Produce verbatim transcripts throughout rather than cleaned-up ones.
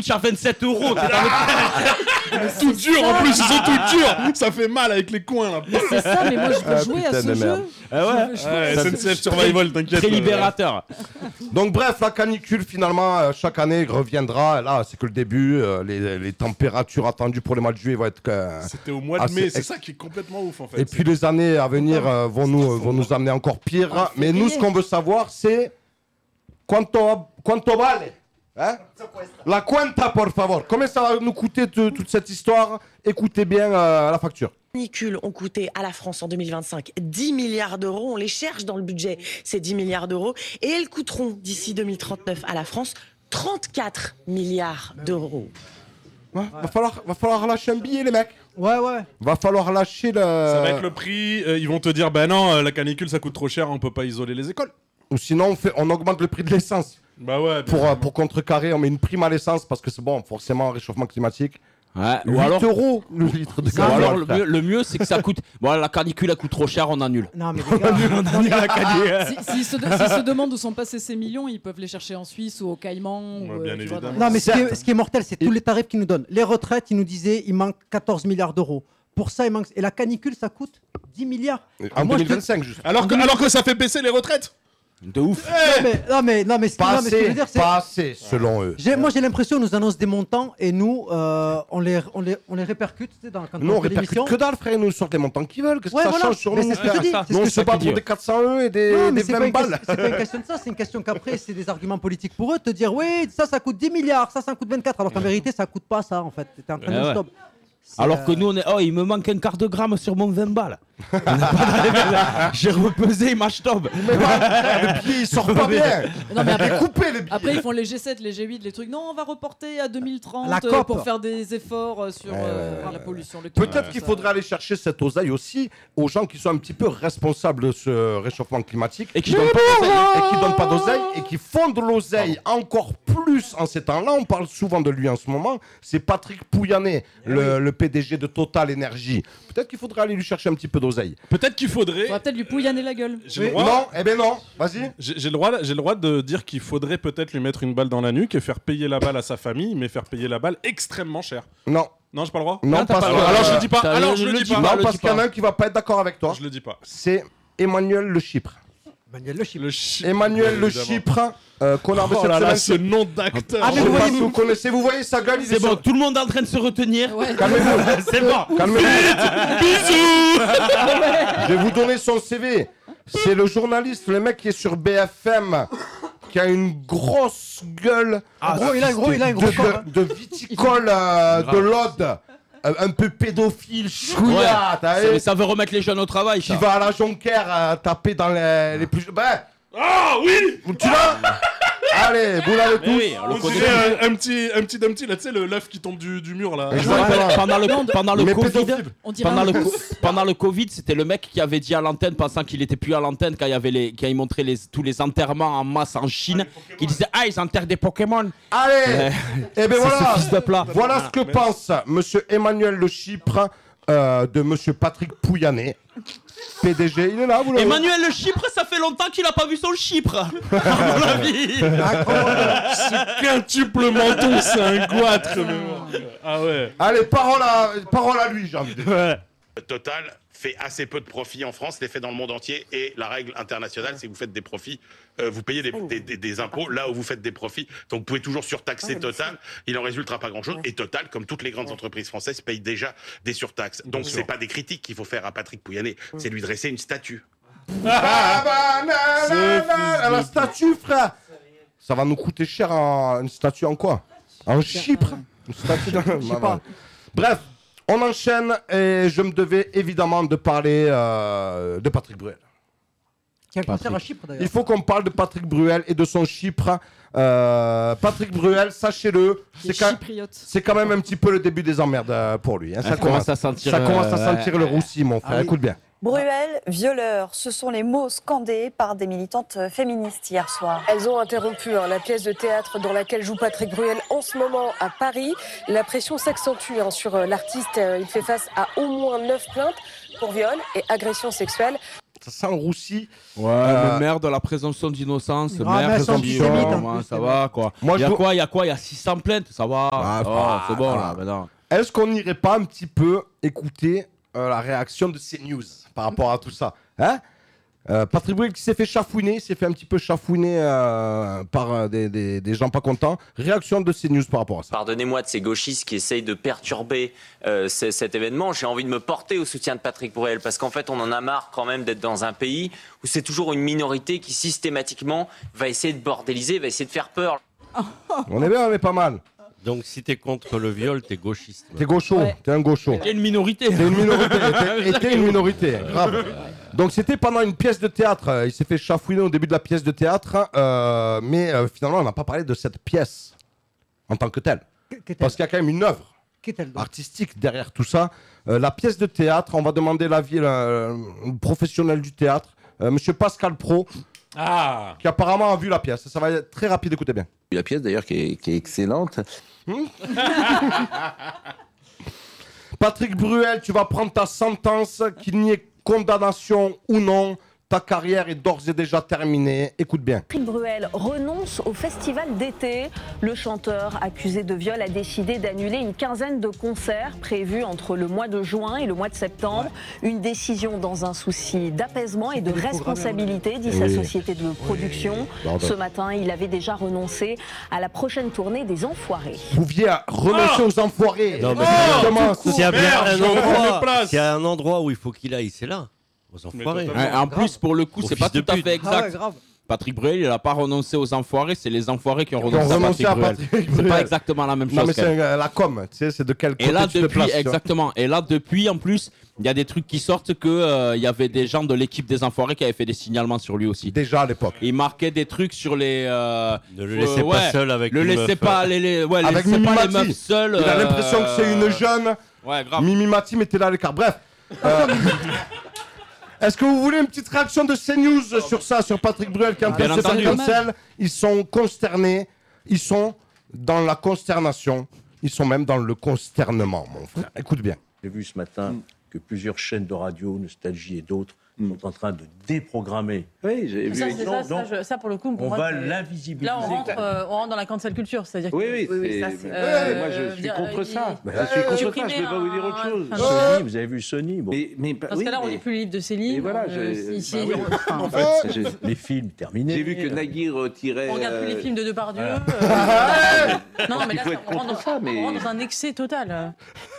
Twitch à vingt-sept euros. Tout dur en plus, ils sont tout durs. Ça fait mal avec les coins là. Mais c'est ça, mais moi je veux Ah, jouer putain à ce de jeu. merde. Ah ouais. Je veux jouer Ouais, à ce S N C F Survival, t'inquiète. Très libérateur. Donc bref, la canicule finalement euh, chaque année reviendra. Là, c'est que le début. euh, les, les températures attendues pour les mois de juillet vont être. euh, C'était au mois de assez mai, c'est ex- ça qui est complètement ouf en fait. Et puis les années à venir euh, vont nous vont nous amener encore pire. Ah, Mais nous, ce qu'on veut savoir, c'est quanto quanto vale. Hein? La cuenta, por favor. Combien ça va nous coûter te- toute cette histoire? Écoutez bien euh, la facture. Les canicules ont coûté à la France en deux mille vingt-cinq dix milliards d'euros. On les cherche dans le budget, ces dix milliards d'euros. Et elles coûteront d'ici deux mille trente-neuf à la France trente-quatre milliards d'euros. Ouais, va falloir va falloir lâcher un billet, les mecs. Ouais, ouais. Va falloir lâcher le. Ça va être le prix. euh, ils vont te dire, bah non, euh, la canicule ça coûte trop cher, on peut pas isoler les écoles. Ou sinon, on, fait, on augmente le prix de l'essence. Bah ouais. Pour, euh, pour contrecarrer, on met une prime à l'essence parce que c'est bon, forcément, réchauffement climatique. Ouais. huit Ou alors, euros le litre de ou gasoil. alors le, mieux, le mieux, c'est que ça coûte. Bon, la canicule, elle coûte trop cher, on annule. Non, mais les gars, On annule la canicule. Si- S'ils se, de- s'ils se demandent où sont passés ces millions, ils peuvent les chercher en Suisse ou au Caïman. Ouais, ou, euh, bien tu vois, évidemment. dans- non, mais ce qui, est, Certes. ce qui est mortel, c'est tous les tarifs qu'ils nous donnent. Les retraites, ils nous disaient, il manque quatorze milliards d'euros. Pour ça, il manque. Et la canicule, ça coûte dix milliards. En Moi, je te- deux mille vingt-cinq, juste. Alors que, alors que ça fait baisser les retraites. De ouf. Non, mais, non, mais, non, mais, ce- Pas non, mais ce que je assez, veux dire, c'est. pas assez, selon eux. J'ai- Moi, j'ai l'impression qu'ils nous annoncent des montants et nous, euh, on, les, on, les, on les répercute tu sais, dans, quand Nous, on on fait répercute l'émission. que dalle, frère. Ils nous sortent les montants qu'ils veulent. Qu'est-ce que Ouais, ça voilà. change sur Mais nous, c'est ce que je frère dis. ça. C'est Nous, ce on que se je bat ça pour qui des quatre cents euros et des, Non, mais des c'est pas, vingt une balles. question- c'est pas une question de ça, c'est une question qu'après, c'est des arguments politiques pour eux, te dire oui, ça, ça coûte dix milliards, ça, ça coûte vingt-quatre, alors qu'en vérité, ça coûte pas ça, en fait. T'es en train de Ouais, dire ouais. stop. C'est, Alors que euh, nous, on est. Oh, il me manque un quart de gramme sur mon vingt balles. On n'a pas d'arrêt. J'ai repesé, il m'achtombe. Mais voilà, le pied, il sort pas bien. Non, mais après, Coupez les billets. après, ils font les G sept, les G huit, les trucs. Non, on va reporter à deux mille trente La euh, COP. pour faire des efforts euh, sur Ouais, euh, ouais, la pollution. le climat, Peut-être tout qu'il ça. faudrait aller chercher cette oseille aussi aux gens qui sont un petit peu responsables de ce réchauffement climatique Et qui donnent pas d'oseille. et qui donnent pas d'oseille et qui font de l'oseille encore plus en ces temps-là. On parle souvent de lui en ce moment. C'est Patrick Pouyanné, le, le P D G de Total Énergie. Peut-être qu'il faudrait aller lui chercher un petit peu d'oseille. Peut-être qu'il faudrait. On va peut-être lui pouillaner la gueule. J'ai le Non, droit. eh ben non, vas-y. J'ai j'ai le droit, j'ai le droit de dire qu'il faudrait peut-être lui mettre une balle dans la nuque et faire payer la balle à sa famille, mais faire payer la balle extrêmement cher. Non, Non, j'ai pas le droit. non, t'as parce pas que le droit. Alors je le dis pas. T'as- Alors je je le le dis dis pas. non, le parce dis qu'il y en pas. a un qui va pas être d'accord avec toi. Je le dis pas. C'est Emmanuel Le Chypre. Manuel Le Chypre. Le chi- Emmanuel Le Évidemment. Chypre, euh, connard de Oh cette là là, semaine. ce nom d'acteur. Ah, Je mais sais vous pas voyez- si vous connaissez, vous voyez sa gueule, il est C'est bon, sur- tout le monde est en train de se retenir. Ouais. Calmez-vous. C'est bon. Calmez-vous. Je vais vous donner son C V. C'est le journaliste, le mec qui est sur B F M, qui a une grosse gueule En gros, il a un gros, il a un de, gros corps, hein. de, de viticole euh, de l'Aude, euh, un peu pédophile, chouïa, t'as C'est- vu, Ça veut remettre les jeunes au travail. qui ça. va à la Jonquière euh, taper dans les, les plus... Ben, Ah oui. tu l'as. Allez, vous l'avez Mais tous. oui, on le On connaît dirait tous. un, un petit, un petit Dumpty là, tu sais le l'œuf qui tombe du, du mur là. Je me rappelle, pendant le, pendant le Mais Covid, pédophile. On dirait pendant un- le, co- pendant le Covid, c'était le mec qui avait dit à l'antenne, pensant qu'il était plus à l'antenne, quand il y avait les, quand il montrait les, tous les enterrements en masse en Chine, qui disait ah ils enterrent des Pokémon. Allez. Et ben C'est voilà. ce fils de plat. Voilà ce que pense Monsieur Emmanuel Le Chypre euh, de Monsieur Patrick Pouyanné, P D G. Il est là, vous l'avez. Emmanuel Le Chypre, ça fait longtemps qu'il a pas vu son Chypre. À mon avis. Ce quintuple menton, c'est un goitre. mais bon. Ah ouais. Allez, parole à, parole à lui, j'ai envie de dire. Total fait assez peu de profits en France, les fait dans le monde entier, et la règle internationale, c'est que vous faites des profits, euh, vous payez des, des, des, des impôts là où vous faites des profits, donc vous pouvez toujours surtaxer Total, il en résultera pas grand-chose, et Total, comme toutes les grandes entreprises françaises, paye déjà des surtaxes. Donc c'est pas des critiques qu'il faut faire à Patrick Pouyanné, c'est lui dresser une statue. Ah bah, na, Ce na, fils na, de la statue, frère. Ça va nous coûter cher en une statue en quoi? En Chypre? Une statue de... Je sais pas. Bref, on enchaîne et je me devais évidemment de parler euh, de Patrick Bruel. Qui a un concert à Chypre, Il d'ailleurs. faut qu'on parle de Patrick Bruel et de son Chypre. Euh, Patrick Bruel, sachez-le, c'est quand, chypriote. c'est quand même un petit peu le début des emmerdes euh, pour lui. hein. Ça, Ça commence à sentir, ça commence à euh, sentir le roussi, mon frère. Ah oui. Écoute bien. Bruel, violeur, ce sont les mots scandés par des militantes féministes hier soir. Elles ont interrompu hein, la pièce de théâtre dans laquelle joue Patrick Bruel en ce moment à Paris. La pression s'accentue hein, sur euh, l'artiste. Euh, il fait face à au moins neuf plaintes pour viol et agression sexuelle. ça sent le roussi. Ouais, Euh, mais merde, la présomption d'innocence, Ah, mais merde, elles sont présomption, antisémites, en ouais, plus, ça c'est va quoi. Moi, Il y a je- quoi, il y a quoi, il y a six cents plaintes, ça va. Ah, Oh, bah, c'est bon voilà. là, maintenant. Est-ce qu'on n'irait pas un petit peu écouter euh, la réaction de CNews par rapport à tout ça, hein? Euh, Patrick Bruel qui s'est fait chafouiner, s'est fait un petit peu chafouiner euh, par euh, des, des- des gens pas contents. Réaction de CNews par rapport à ça. Pardonnez-moi de ces gauchistes qui essayent de perturber euh, c- cet événement. J'ai envie de me porter au soutien de Patrick Bruel parce qu'en fait, on en a marre quand même d'être dans un pays où c'est toujours une minorité qui systématiquement va essayer de bordéliser, va essayer de faire peur. On est bien, on est pas mal. Donc si t'es contre le viol, t'es gauchiste. T'es gaucho, Ouais. t'es un gaucho. Il y a une minorité. T'es une minorité, t'es- et t'es une minorité, grave. Donc c'était pendant une pièce de théâtre, euh, il s'est fait chafouiner au début de la pièce de théâtre, euh, mais euh, finalement on n'a pas parlé de cette pièce en tant que telle. Qu'est-elle Parce qu'il y a quand même une œuvre Qu'est-elle donc artistique derrière tout ça. Euh, la pièce de théâtre, on va demander l'avis euh, professionnel du théâtre, euh, Monsieur Pascal Pro, Ah qui apparemment a vu la pièce. Ça va être très rapide, écoutez bien. La pièce d'ailleurs qui est, qui est excellente. Patrick Bruel, tu vas prendre ta sentence, qu'il n'y ait condamnation ou non. Ta carrière est d'ores et déjà terminée. Écoute bien. Patrick Bruel renonce au festival d'été. Le chanteur accusé de viol a décidé d'annuler une quinzaine de concerts prévus entre le mois de juin et le mois de septembre. Une décision dans un souci d'apaisement et de responsabilité, dit sa Oui. société de production. Pardon. Ce matin, il avait déjà renoncé à la prochaine tournée des Enfoirés. Vous pouviez renoncer aux enfoirés. Non, mais Exactement. s'il y a bien Merde, un je vais reprendre endroit, mes places. s'il y a un endroit où il faut qu'il aille, c'est là. Aux enfoirés. totalement. Ouais, en plus, pour le coup, Au c'est fils pas de tout à pute. fait Ah ouais, exact. grave. Patrick Bruel, il a pas renoncé aux enfoirés, c'est les enfoirés qui ont Qui ont renoncé, renoncé à à Patrick Bruel. Patrick C'est Bruel. pas exactement la même chose. Non, mais quand c'est même. euh, la com, tu sais, c'est de quel côté Et là, tu te depuis, places, tu vois. exactement. Et là, depuis, en plus, il y a des trucs qui sortent que euh, il y avait des gens de l'équipe des enfoirés qui avaient fait des signalements sur lui aussi. Déjà à l'époque. Il marquait des trucs sur les. euh, Ne le euh, laissez ouais, pas seul avec Le une laissez meuf. pas, les, les- ouais, Avec laissez Mimi pas les Mati. meufs seules. Il a euh, l'impression que c'est une jeune. Ouais, grave. Mimi Mati mettait là à l'écart. Bref. Euh, Est-ce que vous voulez une petite réaction de CNews sur ça, sur Patrick Bruel qui est en train Bien de se faire entendu. cancel? Ils sont consternés. Ils sont dans la consternation. Ils sont même dans le consternement, mon frère. Écoute bien. J'ai vu ce matin que plusieurs chaînes de radio, Nostalgie et d'autres, sont en train de déprogrammer. Oui, j'ai vu. Ça, c'est ça, Non, ça, non, je- ça, pour le coup, pour on moi, va c'est- l'invisibiliser. Là, on rentre, euh, on rentre dans la cancel culture, c'est-à-dire Oui, que- oui, ça, c'est- c'est- mais euh, moi je suis dire, contre il- ça. il- je suis contre ça, je ne supprimer vais pas vous dire autre un- chose. un- Sony, vous avez vu Sony. Bon. Mais, mais, Dans ce oui, cas-là, on mais- lit plus les livres de Céline. Et voilà, euh, j'ai- ici, bah oui. on- En fait, j'ai- les films terminés. J'ai vu que Naguir tirait. on regarde plus les euh, films de Depardieu. voilà. euh, non, non, mais Il là, faut ça- être on rentre contre ça, mais- on rentre dans un excès total.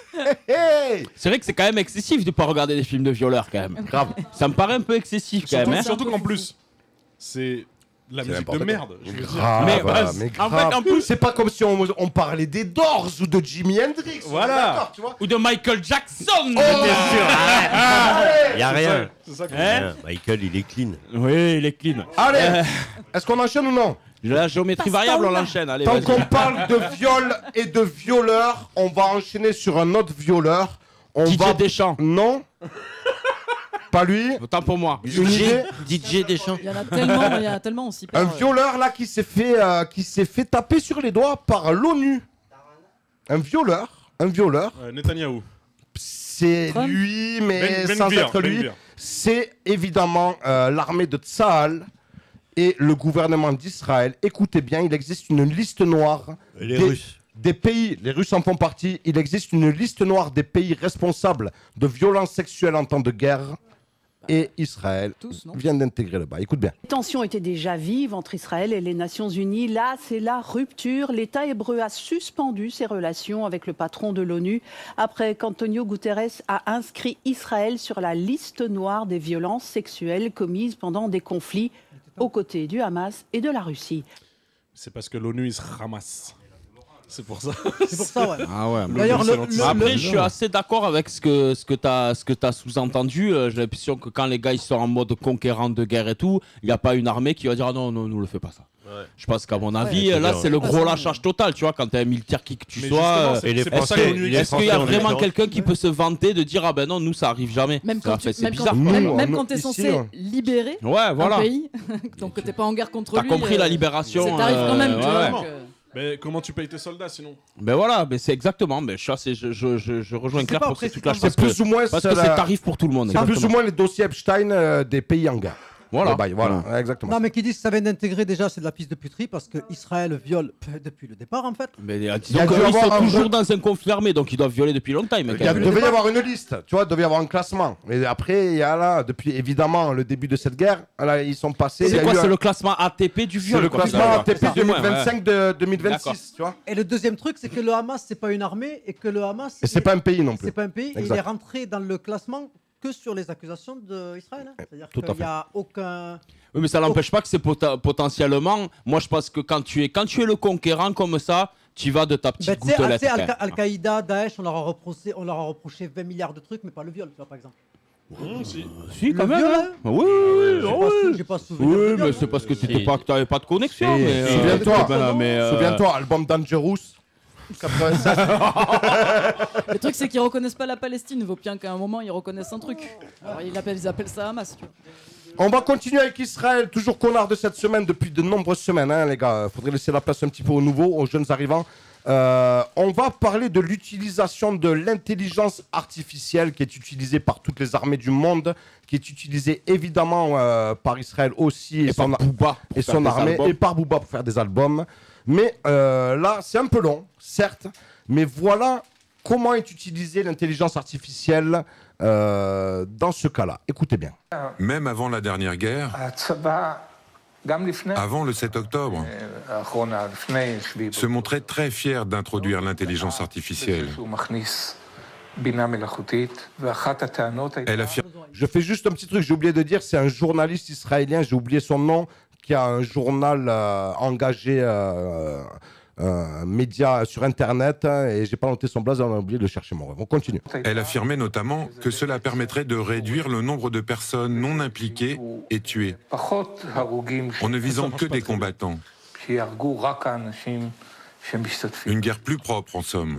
C'est vrai que c'est quand même excessif de pas regarder des films de violeurs quand même. Grave. Ça me paraît un peu excessif quand Surtout, même. hein. surtout qu'en plus, c'est la C'est musique n'importe de quoi. merde. je veux dire. Grave, Mais- mais en grave. fait, en plus- c'est pas comme si on, on parlait des Doors ou de Jimi Hendrix. Voilà. D'accord, tu vois. Ou de Michael Jackson. Bien sûr. Il y a rien. C'est ça que- Hein Michael, il est clean. Oui, il est clean. Allez, Euh, est-ce qu'on enchaîne ou non? La géométrie variable, on l'enchaîne. Allez, Tant vas-y. qu'on parle de viol et de violeur, on va enchaîner sur un autre violeur. On D J va... Deschamps. Non. Pas lui. Autant pour moi. Une idée. D J Deschamps. Il y en a tellement, il y en a tellement aussi. Un violeur là qui s'est fait, euh, qui s'est fait taper sur les doigts par l'ONU. Un violeur. Un violeur. Euh, Netanyahou. C'est Trump. lui, mais Ben- Ben sans Gvir, être Ben lui. Gvir. C'est évidemment euh, l'armée de Tsahal et le gouvernement d'Israël. Écoutez bien, il existe une liste noire Les des, Russes. des pays, les Russes en font partie, il existe une liste noire des pays responsables de violences sexuelles en temps de guerre. Et Israël Tous, non vient d'intégrer le bas. Écoute bien. Les tensions étaient déjà vives entre Israël et les Nations Unies. Là, c'est la rupture. L'État hébreu a suspendu ses relations avec le patron de l'ONU après qu'Antonio Guterres a inscrit Israël sur la liste noire des violences sexuelles commises pendant des conflits aux côtés du Hamas et de la Russie. C'est parce que l'ONU, il se ramasse. C'est pour ça. C'est pour ça, ouais. Ah ouais. D'ailleurs, le- le- Après, le- je suis assez d'accord avec ce que ce que t'as ce que t'as sous-entendu. Euh, J'ai l'impression que quand les gars ils sont en mode conquérant de guerre et tout, il y a pas une armée qui va dire ah non non nous le fait pas ça. Ouais. Je pense qu'à mon avis, Ouais, c'est là bien, c'est ouais. le gros lâchage total, tu vois, quand t'es un militaire qui que tu Mais sois. justement, euh, c'est- Et les c'est pour ça Français, que l'ONU les Est-ce qu'il y a Français, on est vraiment dedans. quelqu'un qui peut se vanter de dire ah ben non nous ça arrive jamais. Même Ça quand, fait- tu, c'est même bizarre. quand, Nous, même, on- même quand t'es ici, censé on- libérer Ouais voilà. un pays, donc que t'es pas en guerre contre T'as lui. compris euh, la libération. Ça t'arrive quand même, euh, tu ouais, vois. ouais. donc, euh, Mais comment tu payes tes soldats sinon? Ben voilà, mais c'est exactement. Mais je, je, je, je, je rejoins Je sais Claire pas, pour après, ce truc-là. c'est Parce plus que, ou moins parce ça, que c'est la- tarif pour tout le monde. C'est plus ou exactement. moins les dossiers Epstein euh, des pays en guerre. Voilà. Le bail, voilà, ouais, exactement. Non, mais qui disent que ça vient d'intégrer déjà, c'est de la piste de puterie parce que Israël viole pff, depuis le départ en fait. Mais euh, Il y disons a dû qu'ils avoir sont un toujours vrai- dans un conflit armé, donc ils doivent violer depuis longtemps. Mais Il y a- devait y avoir une liste, tu vois, il devait y avoir un classement. Mais après, il y a là, depuis évidemment le début de cette guerre, là, ils sont passés. il y C'est a quoi eu C'est un- le classement A T P du viol. C'est le quoi, classement finalement. A T P C'est ça. deux mille vingt-cinq Ouais, de ouais. deux mille D'accord. vingt-six, tu vois. Et le deuxième truc, c'est que le Hamas, c'est pas une armée et que le Hamas. Et c'est pas un pays non plus. C'est pas un pays. Et il Exact. est rentré dans le classement que sur les accusations d'Israël. Hein. C'est-à-dire Tout à qu'il n'y fait. a aucun. Oui, mais ça n'empêche pas que c'est pota- potentiellement. Moi, je pense que quand tu es, quand tu es le conquérant comme ça, tu vas de ta petite Ben, tu sais, gouttelette. tu sais, quand Al- même. Al-Qaïda, Daesh, on leur, a reproché, on leur a reproché vingt milliards de trucs, mais pas le viol, tu vois, par exemple. Mmh, si. Si, quand Le même. viol, hein. hein Oui, oui, J'ai oui. pas oui. sou- j'ai pas souvenir de Oui, viol, mais hein. c'est parce que tu Si. n'avais pas de connexion. Si, mais, euh, Souviens-toi, ben, mais, euh, souviens-toi, album Dangerous. quatre-vingt-seize. Le truc, c'est qu'ils reconnaissent pas la Palestine. Il vaut bien qu'à un moment, ils reconnaissent un truc. Alors, ils appellent, ils appellent ça Hamas. Tu vois. On va continuer avec Israël, toujours connard de cette semaine depuis de nombreuses semaines, hein, les gars. Faudrait laisser la place un petit peu aux nouveaux, aux jeunes arrivants. Euh, on va parler de l'utilisation de l'intelligence artificielle qui est utilisée par toutes les armées du monde, qui est utilisée évidemment euh, par Israël aussi et, Et son, par Booba pour et faire son des armée albums. et par Booba pour faire des albums. Mais euh, là, c'est un peu long, certes, mais voilà comment est utilisée l'intelligence artificielle euh, dans ce cas-là. Écoutez bien. Même avant la dernière guerre, avant le sept octobre, se montrait très fier d'introduire l'intelligence artificielle. Elle affirme. Je fais juste un petit truc, j'ai oublié de dire, c'est un journaliste israélien, j'ai oublié son nom, qui a un journal euh, engagé, euh, euh, un média sur Internet, hein, et j'ai pas noté son blaze, on a oublié de le chercher, mon rêve. On continue. Elle affirmait notamment que cela permettrait de réduire le nombre de personnes non impliquées et tuées, en ne visant que des combattants. Une guerre plus propre, en somme.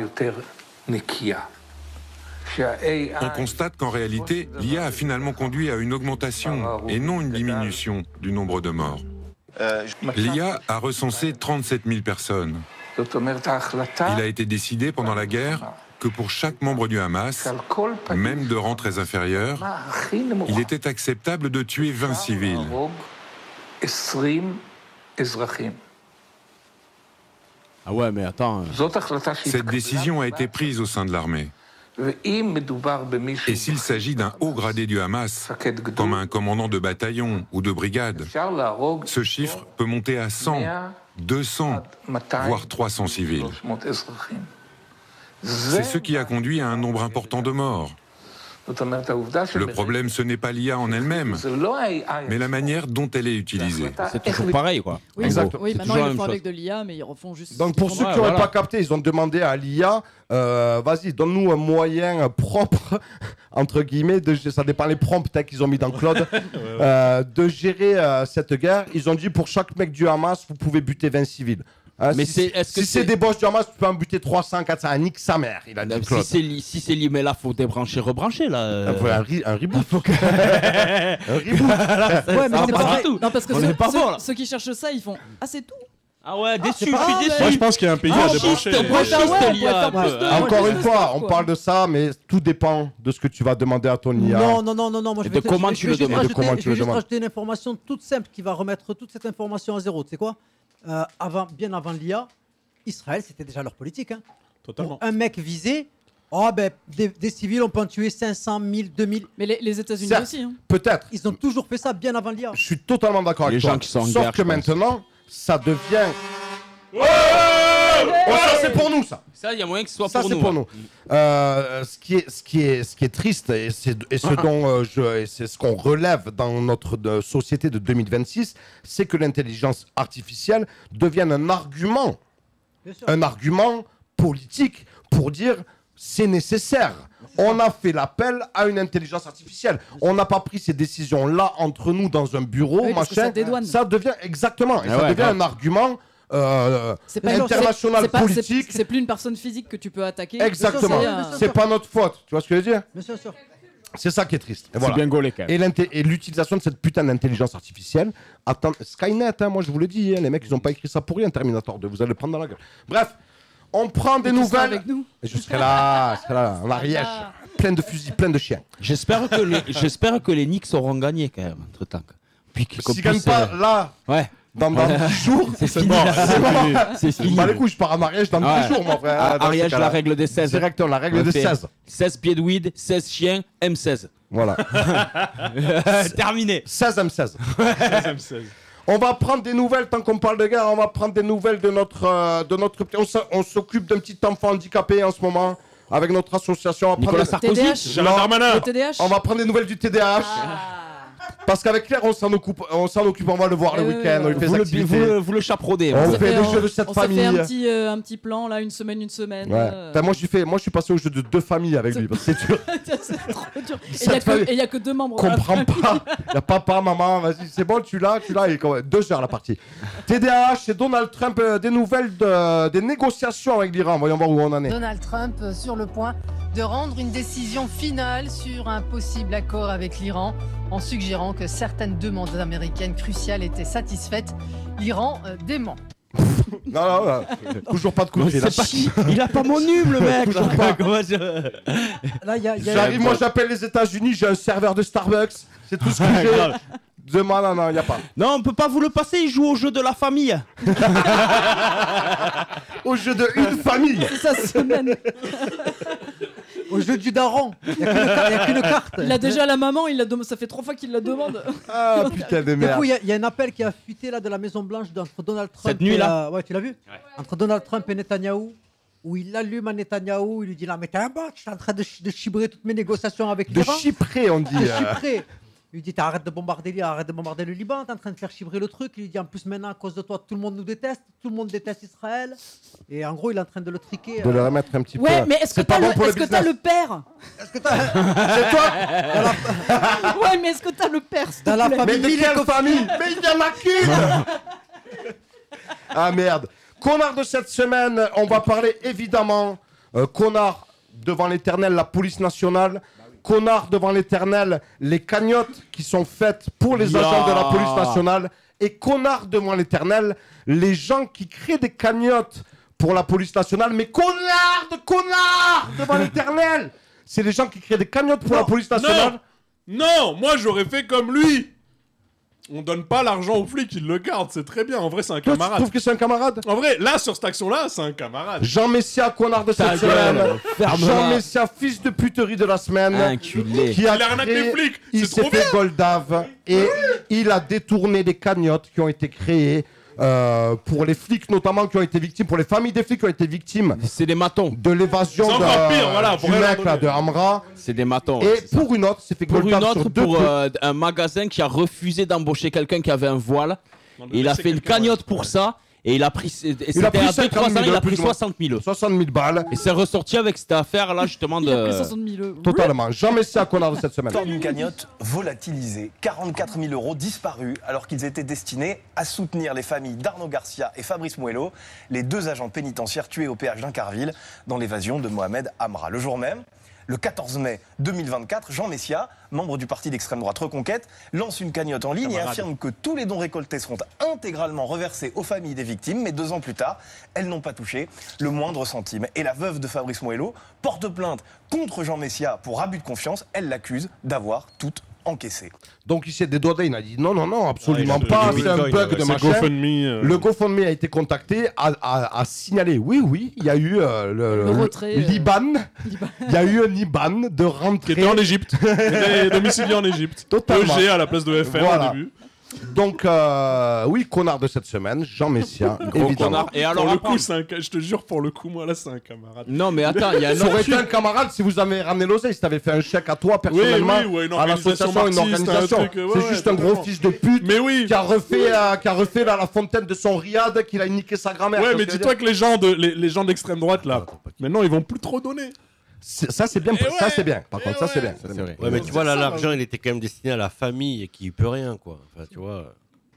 On constate qu'en réalité, l'I A a finalement conduit à une augmentation et non une diminution du nombre de morts. L'I A a recensé trente-sept mille personnes. Il a été décidé pendant la guerre que pour chaque membre du Hamas, même de rang très inférieur, il était acceptable de tuer vingt civils. Ah ouais, mais attends. Cette décision a été prise au sein de l'armée. Et s'il s'agit d'un haut gradé du Hamas, comme un commandant de bataillon ou de brigade, ce chiffre peut monter à cent, deux cents, voire trois cents civils. C'est ce qui a conduit à un nombre important de morts. Le problème, ce n'est pas l'I A en elle-même, mais la manière dont elle est utilisée. C'est toujours pareil, quoi. Oui, Exact. oui C'est maintenant toujours ils la le font même avec de l'I A, mais ils refont juste. Donc pour ils ceux font- qui n'auraient Ouais, pas voilà. capté, ils ont demandé à l'I A, euh, vas-y, donne-nous un moyen propre, entre guillemets, de, ça dépend les prompts hein, qu'ils ont mis dans Claude, euh, de gérer euh, cette guerre. Ils ont dit pour chaque mec du Hamas, vous pouvez buter vingt civils. Hein, Mais si c'est- c'est est-ce que si c'est c'est- des boss du Hamas, tu peux en buter trois cents, quatre cents, un nique sa mère, il a dit Si Claude. c'est li- si c'est lié, mais là, faut débrancher, rebrancher, là. euh. Un, peu, un, re- un reboot. Faut que- un reboot. Ouais, mais Ça c'est va pas pas vrai. du tout. Non, parce que On ceux, est pas ceux- bon, là. ceux qui cherchent ça, ils font Ah, c'est tout. Ah ouais, déçu, c'est je pas suis grave, déçu. Moi, je pense qu'il y a un pays à Branchiste, débrancher. branchiste, Ah ouais, on l'I A, pourrait faire un peu. plus de- Encore Ouais, une plus de fois, stock, on quoi. parle de ça, mais tout dépend de ce que tu vas demander à ton I A. Non, non, non, non, non. Moi, Et je de vais te- comment je vais- tu je le vais juste demandes. De rajouter- comment tu je vais le juste demandes. rajouter une information toute simple qui va remettre toute cette information à zéro. Tu sais quoi Euh, avant, bien avant l'I A, Israël, c'était déjà leur politique. Hein. Totalement. Pour un mec visé, oh, ben, des, des civils, on peut en tuer cinq cents, mille, deux mille. Mais les, les États-Unis Certes, aussi. Hein. peut-être. Ils ont toujours fait ça bien avant l'I A. Je suis totalement d'accord Les avec gens toi. qui sont en Sauf guerre, que je pense. maintenant, ça devient. Oh, ça c'est pour nous ça. Ça, il y a moyen que ce soit Ça pour c'est nous. pour hein. nous. Euh, ce qui est, ce qui est, ce qui est triste et c'est et ce dont euh, je, et c'est ce qu'on relève dans notre de, société de deux mille vingt-six, c'est que l'intelligence artificielle devienne un argument, un argument politique pour dire c'est nécessaire. On a fait l'appel à une intelligence artificielle. On n'a pas pris ces décisions-là entre nous dans un bureau, Oui, parce que machin. ça dédouane. Ça devient exactement. Et Ah ça ouais, devient grave. un argument euh, C'est pas international c'est pas- c'est- politique. C'est plus une personne physique que tu peux attaquer. Exactement. C'est un- C'est pas notre faute. Tu vois ce que je veux dire? Bien sûr, sûr. C'est ça qui est triste. Et C'est voilà. bien gaulé quand même. Et, l'inté- et l'utilisation de cette putain d'intelligence artificielle. Attends, Skynet, hein, moi je vous le dis, hein, les mecs ils ont pas écrit ça pour rien, Terminator deux, vous allez le prendre dans la gueule. Bref, on prend des Et tu seras nouvelles. avec nous. Et je serai là, je serai là, en Ariège, plein de fusils, plein de chiens. J'espère que, les, j'espère que les Knicks auront gagné quand même, entre temps. Puis qu'on S'ils gagnent puisse, pas euh, là, ouais. dans, dans dix jours, c'est fini. mort, là, c'est mort. C'est fini. Bah les couilles, je pars à mariage dans Ouais. dix jours, mon frère. Ah, Dans ce Ariège, cas-là. la règle des seize. Directement, la règle On des fait seize. seize pieds de weed, seize chiens, M seize. Voilà. Terminé. seize M seize. On va prendre des nouvelles, tant qu'on parle de guerre, on va prendre des nouvelles de notre... euh, de notre... On s'a- on s'occupe d'un petit enfant handicapé en ce moment, avec notre association. On va Nicolas prendre... Sarkozy. T D H. Gérard Non. Darmanin. Le T D H. On va prendre des nouvelles du T D A H. Parce qu'avec Claire, on s'en occupe, on s'en occupe, on va le voir Eh le oui, week-end, oui, on lui fait Vous des le, activités. vous, le, vous le chaperodez. On vous. fait s'est le fait- jeu de cette on s'est famille. fait un petit, euh, un petit plan là, une semaine, une semaine. Ouais. euh. Putain, moi, je suis fait, moi, je suis passé au jeu de deux familles avec lui, parce que c'est dur. C'est trop dur. Et il Cette n'y famille- a, que deux membres. dans la Comprends famille. pas. Il y a papa, maman, vas-y, c'est bon, tu l'as, tu l'as. Et quand- deux heures la partie. T D A H, c'est Donald Trump, euh, des nouvelles de, des négociations avec l'Iran. Voyons voir où on en est. Donald Trump euh, sur le point de rendre une décision finale sur un possible accord avec l'Iran en suggérant que certaines demandes américaines cruciales étaient satisfaites. L'Iran euh, dément. Non, non, non. Toujours pas de coup de fil. C'est pas qui. Il a pas mon hume, le mec. Toujours pas. Comment je- Là, il y a, il y a- J'arrive, moi j'appelle les États-Unis, j'ai un serveur de Starbucks, c'est tout ce que j'ai. Grave. Demain, non, non, il n'y a pas. Non, on peut pas vous le passer, il joue au jeu de la famille. Au jeu de une famille. C'est sa semaine. au jeu du daron. Il n'y a qu'une ca- il y a qu'une carte. Il a déjà la maman, il la dem- ça fait trois fois qu'il la demande. Ah putain de Du merde. coup, il y a- il y, a un appel qui a fuité là de la Maison Blanche entre Donald Trump Cette nuit, et, là euh, ouais, tu l'as vu Entre Donald Trump et Netanyahou, où il allume à Netanyahou, il lui dit là, mais t'es un bot, je suis en train de, chi- de chibrer toutes mes négociations avec De l'Iran. chyprer, on dit. De euh. chyprer. Il lui dit arrête de bombarder l'I- arrête de bombarder le Liban, t'es en train de faire chibrer le truc. Il lui dit en plus maintenant à cause de toi tout le monde nous déteste, tout le monde déteste Israël. Et en gros il est en train de le triquer. De le euh. remettre un petit peu. Ouais, mais est-ce que C'est pas t'as bon le, pour le est-ce que t'as business. le père Est-ce que t'as C'est toi. Ouais, mais est-ce que t'as le père s'il te Dans la plaît famille. Mais de quelle famille? Mais il y en a qu'une. Ah merde. Connard de cette semaine, on va parler évidemment euh, connard devant l'éternel, la police nationale. Connard devant l'éternel, les cagnottes qui sont faites pour les Ya. agents de la police nationale. Et connard devant l'éternel, les gens qui créent des cagnottes pour la police nationale. Mais connard de connard devant l'éternel, c'est les gens qui créent des cagnottes pour la police nationale. Non, non, moi j'aurais fait comme lui. On donne pas l'argent aux flics, ils le gardent, c'est très bien. En vrai, c'est un Toi, tu camarade. trouves que c'est un camarade? En vrai, là, sur cette action-là, c'est un camarade. Jean Messia, connard de Ta cette gueule, semaine. ferme-la. Jean Messia, fils de puterie de la semaine. Inculé. Qui a Il arnaque créé- les flics, Il c'est s'est trop fait bien. goldave et il a détourné des cagnottes qui ont été créées euh, pour les flics notamment qui ont été victimes, pour les familles des flics qui ont été victimes C'est des matons. de l'évasion C'est de, encore pire, voilà, faut du rien leur mec là, donner. de Amra. C'est des matons. Et c'est ça. pour une autre, c'est fait Pour une goldave autre, sur deux pour trucs. euh, un magasin qui a refusé d'embaucher quelqu'un qui avait un voile. On Et il a laisser fait une quelqu'un, cagnotte ouais. pour ça. Et il a pris. Et Il a c'était pris à deux cinquante trois ans, mille, il a plus pris ou moins. soixante mille. soixante mille balles. Et c'est ressorti avec cette affaire-là, justement, Il a pris de. soixante mille euros. Totalement. Jean Messia, connard de cette semaine. L'histoire d'une cagnotte volatilisée. quarante-quatre mille euros disparus alors qu'ils étaient destinés à soutenir les familles d'Arnaud Garcia et Fabrice Muello, les deux agents pénitentiaires tués au péage d'Incarville dans l'évasion de Mohamed Amra. Le jour même, le quatorze mai deux mille vingt-quatre, Jean Messia, membre du parti d'extrême droite Reconquête, lance une cagnotte en ligne Camarade. et affirme que tous les dons récoltés seront intégralement reversés aux familles des victimes. Mais deux ans plus tard, elles n'ont pas touché le moindre centime. Et la veuve de Fabrice Muello porte plainte contre Jean Messia pour abus de confiance. Elle l'accuse d'avoir tout encaissé. Donc il s'est dédouané, il a dit non, non, non, absolument Ouais, pas, le c'est un Bitcoin, bug ouais, de c'est machin. GoFundMe, euh. Le GoFundMe a été contacté, a, a- a signalé, oui, oui, il y a eu euh, le, Le retrait, euh, l'Iban, il y a eu un Iban de Qui rentrée. était en Égypte. Qui était domicilié en Égypte. Totalement. E G à la place de F R Voilà. au début. Donc, euh, oui, connard de cette semaine, Jean Messia, Gros évidemment. connard. Et alors, pour le après- coup, c'est un... ca- je te jure, pour le coup, moi là, c'est un camarade. Non, mais attends, il y a un Ça autre aurait été truc. un camarade si vous avez ramené l'oseille, si t'avais fait un chèque à toi personnellement, oui, ouais, une à organisation l'association, une marxiste, un organisation. truc, euh, ouais, c'est ouais, juste un gros totalement. fils de pute Mais oui. qui a refait, euh, qui a refait là, la fontaine de son riad, qu'il a niqué sa grand-mère. Ouais, Tu vois mais ce que je veux dis-toi dire que les gens de les, les gens d'extrême droite là, maintenant ils vont plus trop donner. C'est- Ça c'est bien, Eh ça ouais, c'est bien. Par eh contre, ça c'est ouais. bien. Ça, c'est vrai. Ouais, mais tu vois, là, ça, l'argent, là. il était quand même destiné à la famille et qui peut rien, quoi. Enfin, tu vois.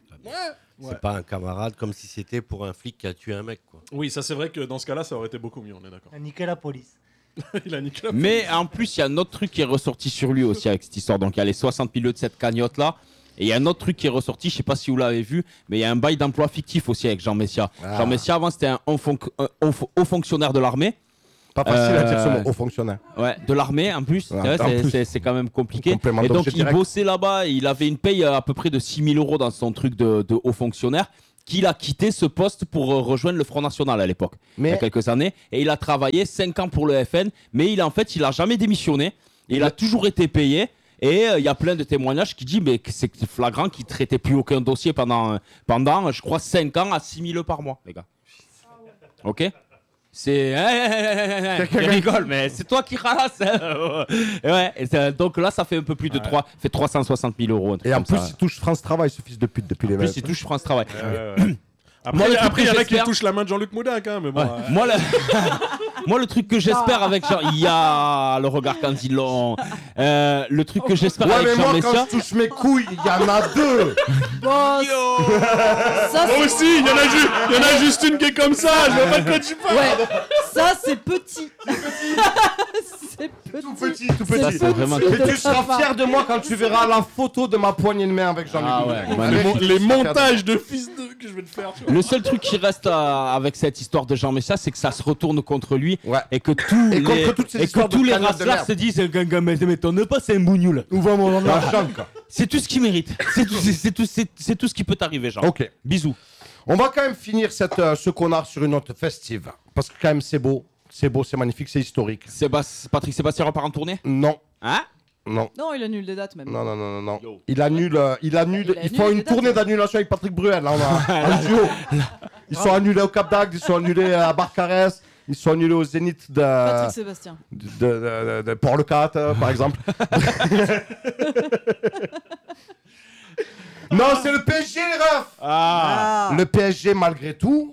C'est Ouais. pas un camarade comme si c'était pour un flic qui a tué un mec, quoi. Oui, ça c'est vrai que dans ce cas-là, ça aurait été beaucoup mieux, on est d'accord. À niquer la police. Il a niqué la Mais en plus, il y a un autre truc qui est ressorti sur lui aussi avec cette histoire. Donc il y a les soixante mille de cette cagnotte-là. Et il y a un autre truc qui est ressorti, je sais pas si vous l'avez vu, mais il y a un bail d'emploi fictif aussi avec Jean Messia. Ah. Jean Messia, avant, c'était un haut, fon- un haut- haut fonctionnaire de l'armée. Pas facile à dire ce Euh, mot, haut fonctionnaire. Ouais, de l'armée en plus. Ouais, C'est vrai, en c'est- plus. c'est- c'est quand même compliqué. Complément Et donc, d'objet il direct. bossait là-bas. Et il avait une paye à, à peu près de six mille euros dans son truc de, de haut fonctionnaire. Qu'il a quitté ce poste pour euh, rejoindre le Front National à l'époque, Mais- il y a quelques années. Et il a travaillé cinq ans pour le F N. Mais il, en fait, il a jamais démissionné. Il a toujours été payé. Et il euh, y a plein de témoignages qui disent mais que c'est flagrant qu'il traitait plus aucun dossier pendant, euh, pendant je crois, cinq ans à six mille par mois, les gars. Ok. C'est. Tu rigoles, mais c'est toi qui ralasse. Hein. Ouais, et c'est- donc là, ça fait un peu plus de trois, fait trois cent soixante mille euros. un truc Et en comme plus, ça. il touche France Travail, ce fils de pute, depuis les En plus, il touche France Travail. Après, Moi, le truc après, il y que en a qui j'espère- touchent la main de Jean-Luc Moudac, hein, mais bon. Ouais. euh, Moi, le... Moi, le truc que j'espère avec Jean, il y a le regard quand ils l'ont. Euh, le truc que j'espère Ouais, avec mais Jean moi, quand Messia. je touche mes couilles, il y en a deux. Bon, ça, Moi c'est- aussi, il y, en a ju- il y en a juste une qui est comme ça, je vois pas de quoi tu parles. Ouais, ça c'est petit. c'est petit. Tout petit, tout C'est petit. c'est vraiment petit Et de tu ta seras part. fier de moi quand tu verras la photo de ma poignée de main avec Jean-Luc. Ah ouais, Moudac. magnifique. Les, mon- Tu les seras fier de montages de fils de que je vais te faire. Tu vois. Le seul truc qui reste euh, avec cette histoire de Jean Messia, c'est que ça se retourne contre lui Ouais. et que tous Et les, contre toutes ces et que histoires de tous les cagnottes de racelars merde. se disent eh, Ganga, mais m'étonne pas, c'est un bougnoul. Ou vraiment, non, non. L'argent, quoi. C'est tout ce qu'il mérite. C'est tout, c'est, c'est tout, c'est, c'est tout ce qui peut t'arriver, Jean. Ok. Bisous. On va quand même finir cette, euh, ce connard sur une note festive. Parce que quand même, c'est beau. C'est beau, c'est magnifique, c'est historique. Sébastien, Patrick Sébastien repart en tournée. Non. Hein? Non. Non, il annule des dates même. Non, non, non, non, non. Il annule. euh, il annule. Il Ils annule font les une dates. tournée d'annulation avec Patrick Bruel. Là, on a un duo. Ils sont annulés au Cap d'Agde, ils sont annulés à Barcarès, ils sont annulés au Zénith de, Patrick Sébastien. de, de, de- de Port-le-Cat, euh, par exemple. Non, c'est le P S G, les refs. Ah. Le P S G, malgré tout,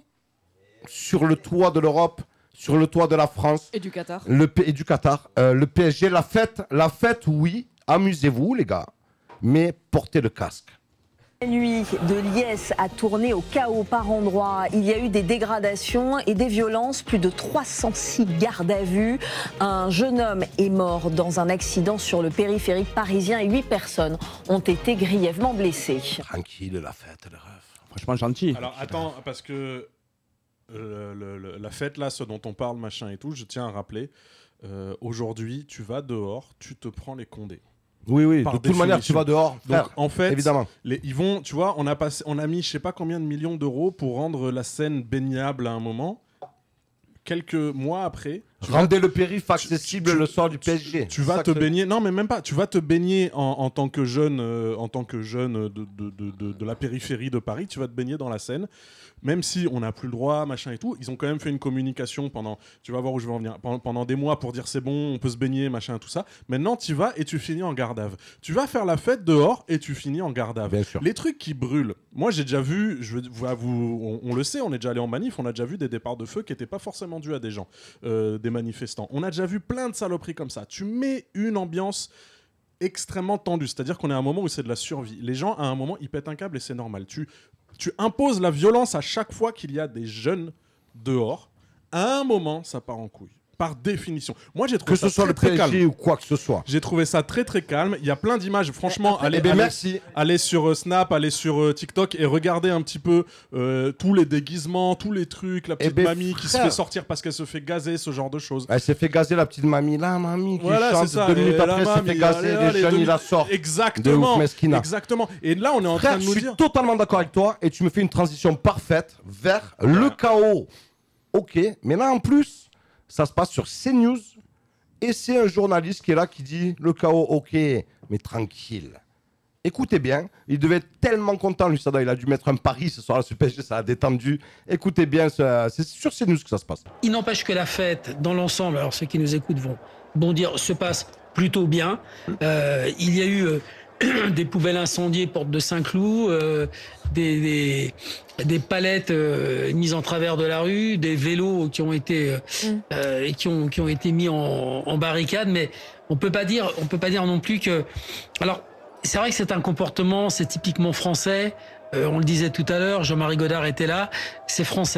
sur le toit de l'Europe, sur le toit de la France, Et du Qatar. le P- et du Qatar, euh, le P S G, la fête, la fête, oui, amusez-vous, les gars, mais portez le casque. La nuit de Liesse a tourné au chaos par endroits. Il y a eu des dégradations et des violences, plus de trois cent six gardes à vue. Un jeune homme est mort dans un accident sur le périphérique parisien et huit personnes ont été grièvement blessées. Tranquille, la fête, les refs. Franchement, gentil. Alors attends, parce que euh, le- le- la fête là, ce dont on parle, machin et tout, je tiens à rappeler, euh, aujourd'hui, tu vas dehors, tu te prends les condés. Oui, oui, Par de toute manière, tu définition. vas dehors, frère, Donc en fait, évidemment. les- ils vont, tu vois, on a passé, on a mis je sais pas combien de millions d'euros pour rendre la Seine baignable à un moment. Quelques mois après, tu vas- Rendez le périph' accessible tu- le soir du P S G. tu vas Ça te que- baigner. Non, mais même pas. Tu vas te baigner en, en tant que jeune, euh, en tant que jeune de, de, de, de, de la périphérie de Paris. Tu vas te baigner dans la Seine. Même si on n'a plus le droit, machin et tout, ils ont quand même fait une communication pendant, tu vas voir où je vais en venir, pendant, pendant des mois pour dire c'est bon, on peut se baigner, machin, tout ça. Maintenant, tu vas et tu finis en garde à vue. Tu vas faire la fête dehors et tu finis en garde à vue. Bien sûr. Les trucs qui brûlent. Moi, j'ai déjà vu, je veux vous, vous- on, on le sait, on est déjà allé en manif, on a déjà vu des départs de feu qui n'étaient pas forcément dus à des gens, euh, des manifestants. On a déjà vu plein de saloperies comme ça. Tu mets une ambiance extrêmement tendue, c'est-à-dire qu'on est à un moment où c'est de la survie. Les gens, à un moment, ils pètent un câble et c'est normal. Tu, tu imposes la violence à chaque fois qu'il y a des jeunes dehors. À un moment, ça part en couille. Par définition. Moi, j'ai trouvé Que ça ce soit très, le très P S G calme. ou quoi que ce soit. J'ai trouvé ça très très calme. Il y a plein d'images. Franchement, Après, allez, eh ben, allez- merci. allez sur euh, Snap, allez sur euh, TikTok et regardez un petit peu euh, tous les déguisements, tous les trucs, la petite ben, mamie qui se frère. fait sortir parce qu'elle se fait gazer, ce genre de choses. Elle s'est fait gazer la petite mamie, la mamie qui Voilà, chante c'est ça. deux minutes Et la après, elle s'est mamie, fait gazer, allez, les allez, jeunes, deux il la minutes. sort. Exactement. De ouf, Meskina. Exactement. Et là, on est en Frère, train de je nous suis dire. totalement d'accord avec toi et tu me fais une transition parfaite vers le chaos. Ok, mais là en plus, ça se passe sur CNews et c'est un journaliste qui est là qui dit le chaos, ok, mais tranquille. Écoutez bien, il devait être tellement content, lui, ça doit, il a dû mettre un pari ce soir-là sur P S G, ça a détendu. Écoutez bien, ça- c'est sur CNews que ça se passe. Il n'empêche que la fête, dans l'ensemble, alors ceux qui nous écoutent vont bondir, se passe plutôt bien. Euh, il y a eu euh, des poubelles incendiées porte de Saint-Cloud, euh, des, des, des palettes euh, mises en travers de la rue, des vélos qui ont été, euh, euh, qui ont, qui ont été mis en, en barricade, mais on peut pas dire, on peut pas dire non plus que. Alors, c'est vrai que c'est un comportement, c'est typiquement français. Euh, on le disait tout à l'heure, Jean-Marie Godard était là, c'est français.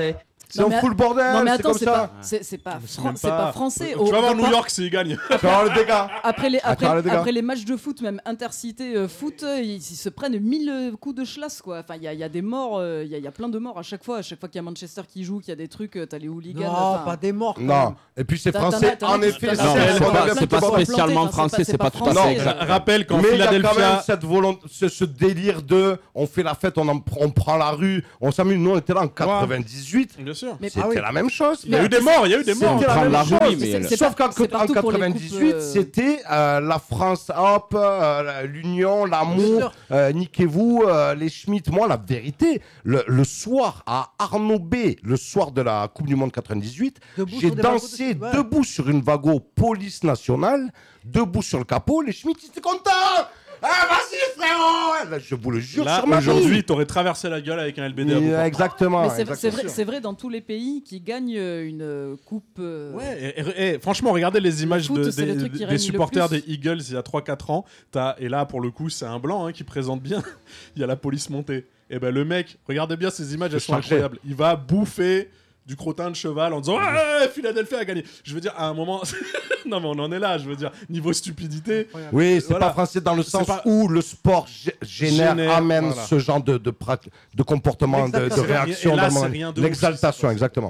C'est un full bordel. Non mais c'est attends, comme c'est ça. pas, c'est, c'est pas, fran- même c'est pas. pas français. Tu Au- vas voir au- New York s'ils gagnent. Tu vas voir le dégât. Après les, Ah, après, tu vas voir le dégât. après les matchs de foot, même intercité euh, foot, euh, ils, ils se prennent mille euh, coups de chlasse quoi. Enfin, il y, a- il y a des morts, euh, il y, a- il y a plein de morts à chaque fois. À chaque fois qu'il y a Manchester qui joue, qu'il y a des trucs, euh, t'as les hooligans. Non, enfin, pas des morts. quand Non, même. et puis c'est T'as- t'en français, as- t'en as en qui- effet. t'en as- c'est t'en as- un t'en as fondement plein de qui sont sport. plantés, spécialement enfin, c'est français, pas- c'est c'est pas pas tout à fait français, exact. euh, Rappelle qu'en Mais il y a quand même Philadelphia. cette volonté, ce, ce délire de on fait la fête, on, en, pr- on prend la rue, on s'amuse. Nous, on était là en quatre-vingt-dix-huit. Bien sûr. Mais- C'était Ah oui. la même chose. Il y a eu des morts, il y a eu des morts. C'était la prendre même la chose. rue, mais- C'est- c'est Sauf pas- qu'en c'est partout en pour les quatre-vingt-dix-huit, coupes, euh, c'était euh, la France, hop, euh, l'union, Bien l'amour, sûr. euh, niquez-vous, euh, les Schmitt. Moi, la vérité, le, le soir à Arnaud B, le soir de la Coupe du Monde quatre-vingt-dix-huit, Debout j'ai sur des wagons dansé de- ouais. debout sur une wagon police nationale, debout sur le capot. Les Schmitt, ils étaient contents. Ah, vas-y, frérot. Là, je vous le jure Là, sur ma vie. aujourd'hui, t'aurais traversé la gueule avec un L B D à Et, bout portant. Exactement. Mais c'est, exactement. c'est vrai, c'est vrai dans tous les pays qui gagnent euh, une euh, coupe. euh, Ouais, et, et- et franchement, regardez les images foot, de- c'est le des, truc qui des règne le supporters plus. des Eagles il y a trois quatre ans. T'as- et là, pour le coup, c'est un blanc hein, qui présente bien. Il y a la police montée. Et ben le mec, regardez bien ces images, elles sont chargé. incroyables. Il va bouffer du crottin de cheval en disant ouais, Philadelphie a gagné. Je veux dire, à un moment, non mais on en est là. Je veux dire, niveau stupidité. Oui, c'est Voilà. pas français dans le C'est sens pas- où le sport gé- génère, Génère, amène voilà. ce genre de, de, prat- de comportement, de, de L'exaltation. réaction, Et là, dans c'est le- rien de ouf, l'exaltation, exactement.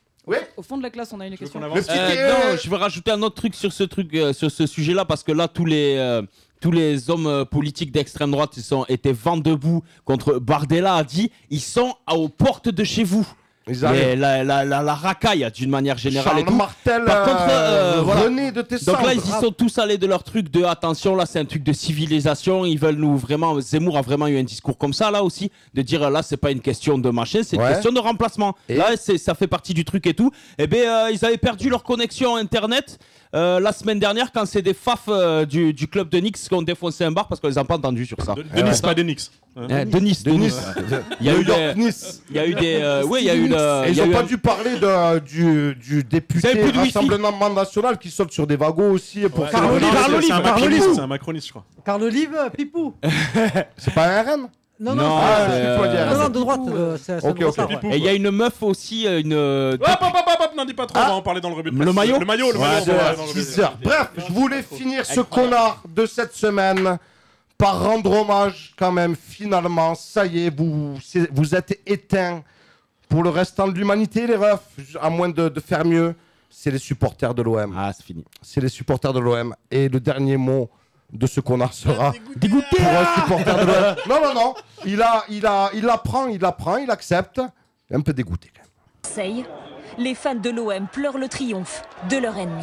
Au fond de la classe, on a une question. qu'on avance Euh, non, je vais rajouter un autre truc sur ce truc, euh, sur ce sujet-là, parce que là, tous les euh, tous les hommes euh, politiques d'extrême droite, ils sont étaient vent debout contre Bardella a dit, ils sont à- aux portes de chez vous. Ils arrivent. Mais la, la, la, la racaille d'une manière générale et Charles tout. Martel, Par contre, euh, euh, voilà. René de tes Donc là, ils cendres. y sont tous allés de leur truc de attention, là, c'est un truc de civilisation. Ils veulent nous vraiment. Zemmour a vraiment eu un discours comme ça, là aussi, de dire là, c'est pas une question de machin, c'est une Ouais. question de remplacement. Et là, c'est, ça fait partie du truc et tout. Et bien, euh, ils avaient perdu leur connexion Internet euh, la semaine dernière quand c'est des faf euh, du, du club de Nix qui ont défoncé un bar parce qu'on les a pas entendus sur ça. De, de Nice, pas des Knicks. Hein. Euh, de Nice, de Nice. Il y a eu New York, des. Nice. Il y a eu des. euh, oui, il y a eu le. Et il ils y a ont eu pas un- dû parler de, du, du député Vous avez plus de wifi Rassemblement National qui saute sur des wagons aussi pour Ouais, faire non, le- non, c'est- Carl c'est un Olive, macroniste, Carl c'est un macroniste, je crois. Carl Olive, Pipou. C'est pas un R N? Non, Non, non, Ah, c'est, c'est euh, toi, dire. non, non, de droite. euh, c'est- c'est Ok, de ok. droite, ouais. Et il y a une meuf aussi, euh, une. euh, Hop, hop, hop, hop, hop, n'en dis pas trop, on va en parler dans le revue de Le presse. maillot Le maillot, le Ouais, maillot. on c'est va en vrai. parler dans le revue de six presse. heures. Bref, je voulais finir ce connard de cette semaine par rendre hommage quand même, finalement. Ça y est, vous, c'est- vous êtes éteints pour le restant de l'humanité, les refs, à moins de, de faire mieux. C'est les supporters de l'O M. Ah, c'est fini. C'est les supporters de l'O M. Et le dernier mot de ce connard sera dégoûté pour un supporter de l'O M. Non, non, non. Il, a, il, a, il apprend, il apprend, il accepte. Il est un peu dégoûté. Quand même. Marseille, les fans de l'O M pleurent le triomphe de leur ennemi.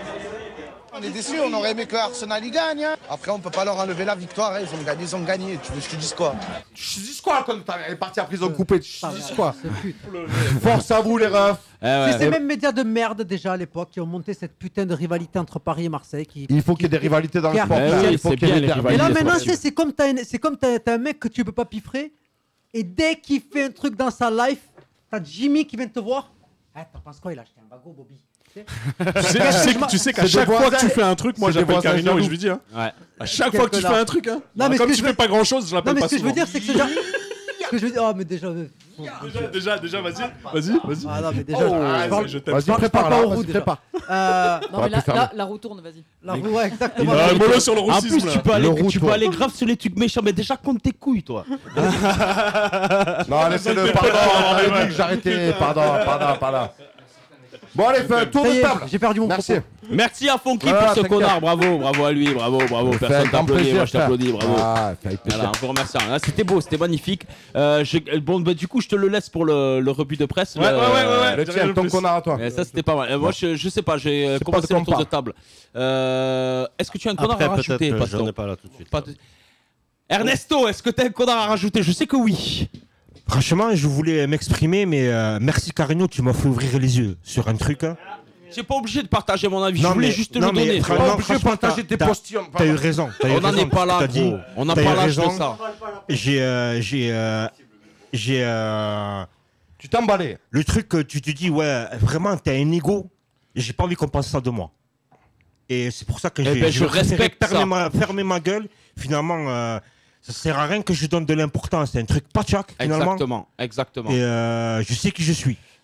On est déçus, on aurait aimé que Arsenal y gagne. Hein. Après, on peut pas leur enlever la victoire. Hein. Ils ont gagné, ils ont gagné. Tu veux que je te dise quoi? Je dis quoi quand elle est partie à prison coupée? Je dis quoi? Force à vous, les refs. C'est ces mêmes médias de merde déjà à l'époque qui ont monté cette putain de rivalité entre Paris et Marseille. Qui, Il faut qu'il y ait des rivalités dans le qui sport. artificielle. Il faut qu'il y ait des Et là rivalités maintenant, sportives. c'est c'est comme t'as un- c'est comme t'as t'as un mec que tu peux pas piffrer. Et dès qu'il fait un truc dans sa life, t'as Jimmy qui vient te voir. Ah, t'en penses quoi? Il a acheté un bagot, Bobby. Tu sais, tu sais que- tu sais qu'à C'est chaque des fois que voisins. tu fais un truc, moi C'est des j'appelle voisins Carignan et jaloux. je lui dis, hein, Ouais. à chaque Quel fois que tu fais connard. un truc, hein, Non, mais ce comme que tu je fais veux- pas grand chose, je Non, l'appelle mais pas ce que je veux souvent. dire, c'est que ce genre. Ce que je veux dire. Oh, mais déjà. euh, Déjà, déjà, déjà, vas-y, vas-y, vas-y. Ah non, mais déjà. Oh, je parle- je t'aime. Vas-y, je parle prépare pas là, au vas-y, roux, déjà. prépare. Euh, Non, T'aurais mais là, pu faire là, mieux. la roue tourne, vas-y. La roue, ouais, exactement. Ah, mollo sur le En plus, racisme. tu peux Le aller, tu retour. peux aller grave sur les trucs méchants, mais déjà compte tes couilles, toi. Non, laissez-le, pardon, on avait dit que j'arrêtais. Pardon, pardon, pardon. Bon, allez, fais un tour Ça de y est, table. j'ai perdu mon Merci. propos. Merci à Fonky Voilà, pour ce t'inquiète. connard. Bravo, bravo à lui, bravo, bravo. Fait Personne un grand t'applaudit, plaisir, moi je t'applaudis, frère. bravo. Ah, fait avec plaisir. Voilà, on vous remercie. Ah, c'était beau, c'était magnifique. Euh, je- Bon, bah, du coup, je te le laisse pour le, le rebut de presse. Ouais, ouais, ouais, ouais, ouais. Le J'ai tien, rien de ton plus. connard à toi. Euh, ça, c'était pas mal. Euh, moi, je, je sais pas, j'ai euh, C'est pas commencé de le tour compas. de table. Euh, Est-ce que tu as un connard Après, à rajouter, peut-être, euh, Pastor j'en ai pas là tout de suite. Pas de- Ernesto, est-ce que tu as un connard à rajouter? Je sais que oui. Franchement, je voulais m'exprimer, mais euh, merci Carigno, tu m'as fait ouvrir les yeux sur un truc. Hein. J'ai pas obligé de partager mon avis, Non, je voulais mais- juste te non, le mais donner. tu fra- vois. non, obligé de franchement, partager t'as- tes t'as- postillons. T'as eu raison. t'as eu On n'en raison, est pas là, t'as gros. dit. On n'a T'as eu pas l'âge de raison. ça. J'ai, euh, j'ai, euh, j'ai. euh, Tu t'es emballé. Le truc que tu te dis, ouais, vraiment, t'as un ego. Et j'ai pas envie qu'on pense ça de moi. Et c'est pour ça que Eh j'ai ben, j'ai je préféré respecte fermer ça. ma, fermer ma gueule. Finalement, euh, ça sert à rien que je donne de l'importance. C'est un truc pas tchac, finalement. Exactement, exactement. Et euh, je sais qui je suis.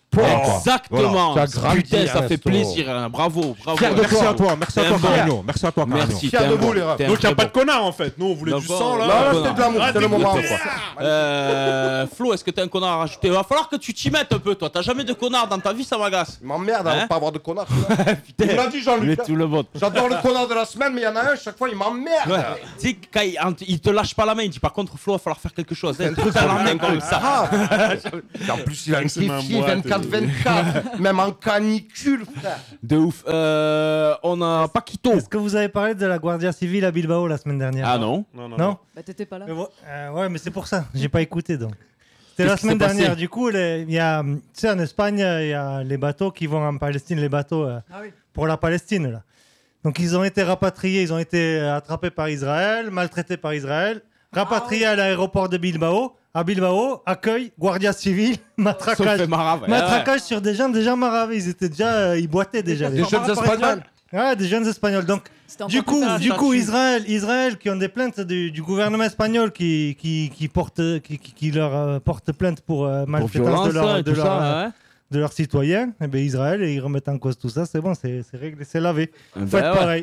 Exactement. Voilà. Tu as grandi, Putain, ça fait Ernesto. plaisir. hein. Bravo, bravo. Fier de merci à toi, merci à toi, Carino. Merci à toi, Carino. Merci. Fier t'es de un vous, bon- les refs. t'es un Donc, il n'y a très pas bon- de connard, en fait. Nous, on voulait du D'accord. sang, là. Non, Non, non, c'était de l'amour, Ah, c'était le moment. dégoûté. quoi. Euh, Flo, est-ce que t'es un connard à rajouter? Il va falloir que tu t'y mettes un peu, toi. T'as jamais de connard dans ta vie, ça m'agace. Il m'emmerde à Hein ne pas avoir de connard. Il me l'a dit, Mais Jean-Luc. tout le monde. J'adore le connard de la semaine, mais il y en a un, chaque fois, il m'emmerde. Ouais. Tu sais, quand il, en- il te lâche pas la main, il dit par contre, Flo, il va falloir faire quelque chose. Hein. Putain, la main comme ça. Ah. Et en plus, il a un C'est ma kéfier boîte, vingt-quatre vingt-quatre, même en canicule, frère. De ouf. Euh, on a Paquito. Est-ce que vous avez parlé de la Guardia Civile à Bilbao la semaine dernière? Ah non. Non, non, Non non. Bah, t'étais pas là. Mais vo- euh, Ouais, mais c'est pour ça. J'ai pas écouté donc. C'était Qu'est-ce la qui semaine s'est passé dernière. Du coup, les- il y a, tu sais, en Espagne, il y a les bateaux qui vont en Palestine, les bateaux euh, Ah oui. pour la Palestine là. Donc ils ont été rapatriés, ils ont été attrapés par Israël, maltraités par Israël, rapatriés à l'aéroport de Bilbao. À Bilbao, accueil, Guardia Civile, Ça me matraquage, fait marave. matraquage sur des gens déjà maravés. Ils étaient déjà, euh, ils boitaient déjà. Des les jeunes gens. Espagnols. Ouais, des jeunes espagnols. Donc, C'était du encore coup, plus du tard, coup, ça, Israël, Israël, qui ont des plaintes du, du gouvernement espagnol qui, qui, qui porte, qui, qui, qui leur euh, porte plainte pour euh, Pour maltraitance violence de, leur, et de, tout leur, ça, euh, ouais. de leurs citoyens. Et bien Israël, et ils remettent en cause tout ça. C'est bon, c'est c'est réglé, c'est lavé. Ben Faites ouais. pareil.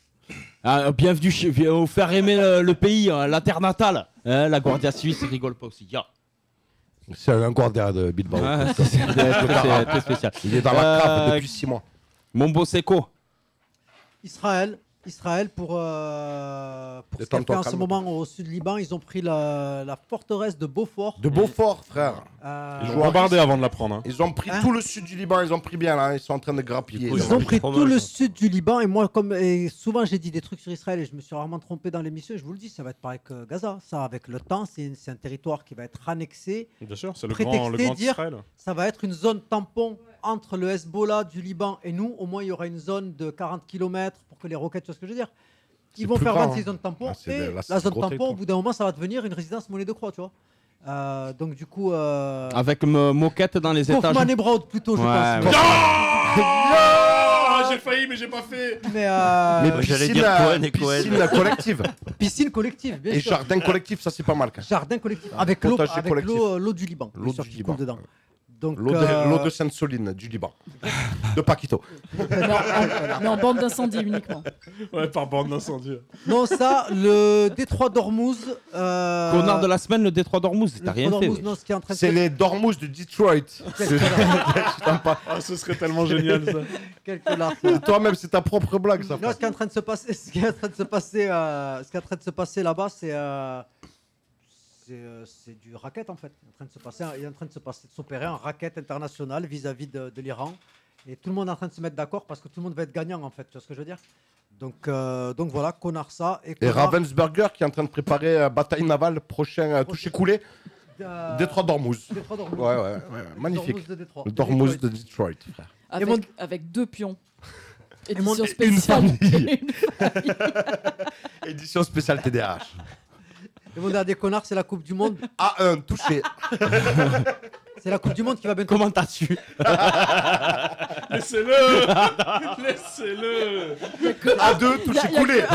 Ah, bienvenue chez, vi- au faire aimer le, le pays, hein, la terre natale. Hein, la Guardia Civile, ça rigole pas aussi. Ya. C'est un Guardia de Bilbao. Ouais, c'est- c'est c'est- c'est spécial. Il est dans la cave Euh, depuis six mois. Mon beau Seco. Israël, Israël pour, euh, pour ce Détends-toi, qu'elle fait en ce calme. moment au sud du Liban, ils ont pris la, la forteresse de Beaufort. De Beaufort, frère. Euh, Ils ont bombardé avant de la prendre. hein. Ils ont pris Hein tout le sud du Liban, ils ont pris bien là, ils sont en train de grappiller. Ils ont pris tout le sud du Liban et moi, comme et souvent j'ai dit des trucs sur Israël et je me suis rarement trompé dans l'émission, je vous le dis, ça va être pareil que Gaza. Ça, avec le temps, c'est c'est un territoire qui va être annexé. Bien sûr, c'est le Prétexté grand, le grand dire, Israël. ça va être une zone tampon entre le Hezbollah du Liban et nous. Au moins, il y aura une zone de quarante kilomètres pour que les roquettes, tu vois ce que je veux dire. Ils C'est vont plus faire grand, vendre ces hein. zones tampons Ah, c'est et de- là, c'est la du zone gros tampon, territoire. au bout d'un moment, ça va devenir une résidence monnaie de croix, tu vois. Euh, donc du coup, euh, Avec me- moquette dans les étages. Kaufman et Broad plutôt, je Ouais, pense. ouais. Ah, j'ai failli, mais j'ai pas fait. Mais, euh, Mais Moi, j'allais piscine, dire euh, Cohen et Cohen. piscine collective. piscine collective, bien Et sûr. jardin collectif, ça c'est pas mal. quand même. Jardin collectif avec l'eau, Potager avec collectif. l'eau, euh, l'eau du Liban, L'eau bien sûr, du qui Liban. coule dedans. Donc L'eau de, euh, l'eau de Sainte-Soline, du Liban. De Paquito. Mais en, mais en bande d'incendie uniquement. Ouais, par bande d'incendie. non, ça, le détroit d'Ormuz. Euh, Connard de la semaine, le Détroit d'Ormuz. le T'as rien détroit fait. d'Ormuz, ouais. non, ce qui est en train de C'est se- les Dormouse de Detroit. C'est- Ah, ce serait tellement génial, ça. Quel connard, ça. Toi-même, c'est ta propre blague, ça. Non, ce qui est en train de se passer, ce qui est en train de se passer, euh, ce qui est en train de se passer là-bas, c'est, euh, c'est, euh, c'est du racket en fait. Il est en train de se passer, il est en train de se passer, de s'opérer un racket international vis-à-vis de, de l'Iran, et tout le monde est en train de se mettre d'accord parce que tout le monde va être gagnant en fait. Tu vois ce que je veux dire? Donc, euh, donc voilà, connard ça et, Et connard, Ravensburger qui est en train de préparer euh, bataille navale prochain euh, touché coulé. euh, Détroit d'Ormuz. Détroit d'Ormuz. Ouais, ouais, ouais, ouais, magnifique. Dormuz de Détroit. Le Dormuz Detroit. de Detroit, frère. Avec, mon- avec deux pions. Et mon- Édition et une spéciale. famille. Une famille. Édition spéciale T D A H. Et mon dernier connard, c'est la Coupe du Monde. A un, touché. C'est la Coupe du Monde qui va bientôt. Comment t'as su? Laissez-le. Laissez-le. A deux, touché y a coulé.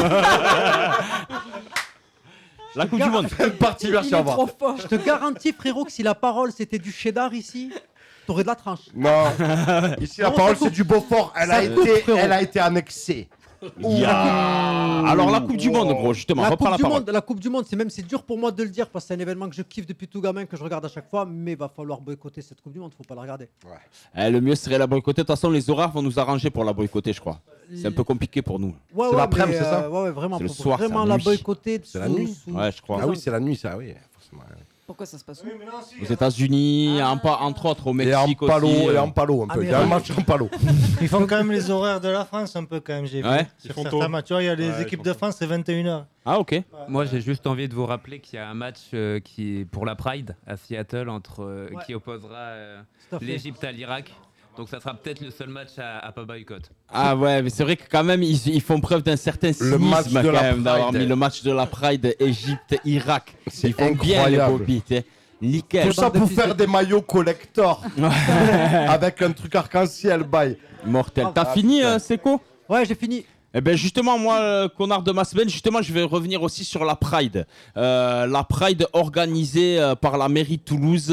La Coupe du Monde. Parti, Il merci, est au revoir. trop fort. Je te garantis, frérot, que si la parole c'était du cheddar ici, t'aurais de la tranche. Non, ici la Non, parole ça coupe. c'est du Beaufort. Elle a Ça coupe, été, frérot. elle a été annexée. Ya. Alors la Coupe du Monde, gros, justement, La reprends coupe, la du parole. monde, la Coupe du Monde, c'est même c'est dur pour moi de le dire parce que c'est un événement que je kiffe depuis tout gamin, que je regarde à chaque fois, mais il va falloir boycotter cette Coupe du Monde, faut pas la regarder. Eh, le mieux serait la boycotter. De toute façon, les horaires vont nous arranger pour la boycotter, je crois. C'est un peu compliqué pour nous. Ouais, C'est ouais, l'après-midi, mais, c'est ça euh, ouais, ouais, vraiment, C'est le faut soir, c'est vraiment la la nuit. boycotter. C'est la sous- nuit. sous- Ouais, je crois. Ah oui, c'est la nuit, ça, oui. Forcément. Pourquoi ça se passe où? Aux États-Unis, en pa- entre autres au Et en Mexique palo, aussi. et euh. en palo un peu. Ah, mais Il y a un vraiment. match en palo. Ils font quand même les horaires de la France un peu quand même, j'ai vu. Ouais. Ils Sur font certains tôt. matchs. Tu vois, il y a les Ouais, ils équipes font de tôt. France, c'est vingt et une heures. Ah ok. Moi, j'ai juste envie de vous rappeler qu'il y a un match euh, qui est pour la Pride à Seattle entre euh, Ouais. qui opposera euh, Tout à fait. l'Égypte à l'Irak. Donc ça sera peut-être le seul match à, à pas boycott. Ah ouais, mais c'est vrai que quand même ils, ils font preuve d'un certain cynisme match de quand la même d'avoir Pride. mis le match de la Pride Égypte-Irak. C'est Ils font bien les incroyable. bobites. Hein. Nickel. Tout ça pour faire des maillots collector. Avec un truc arc-en-ciel, bye. Mortel. Ah, T'as ah, fini, putain. euh, Seco? Ouais, j'ai fini. Eh ben justement, moi, euh, connard de ma semaine, justement, je vais revenir aussi sur la Pride. Euh, la Pride organisée euh, par la mairie de Toulouse